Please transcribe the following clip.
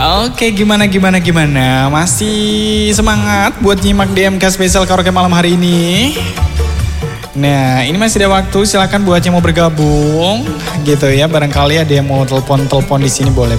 Oke, gimana? Masih semangat buat nyimak DMK spesial karaoke malam hari ini? Nah, ini masih ada waktu, silakan buat yang mau bergabung gitu ya. Barangkali ada yang mau telepon di sini boleh